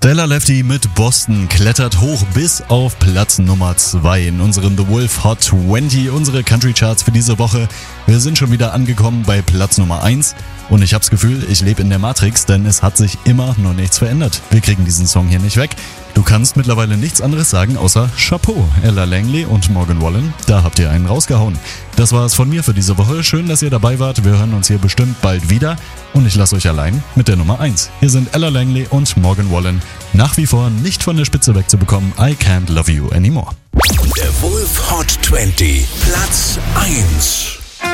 Stella Lefty mit Boston klettert hoch bis auf Platz Nummer 2 in unseren The Wolf Hot 20, unsere Country Charts für diese Woche. Wir sind schon wieder angekommen bei Platz Nummer 1 und ich hab's Gefühl, ich lebe in der Matrix, denn es hat sich immer noch nichts verändert. Wir kriegen diesen Song hier nicht weg. Du kannst mittlerweile nichts anderes sagen außer Chapeau, Ella Langley und Morgan Wallen. Da habt ihr einen rausgehauen. Das war es von mir für diese Woche. Schön, dass ihr dabei wart. Wir hören uns hier bestimmt bald wieder. Und ich lasse euch allein mit der Nummer 1. Hier sind Ella Langley und Morgan Wallen. Nach wie vor nicht von der Spitze wegzubekommen. I Can't Love You Anymore. Der Wolf Hot 20, Platz 1.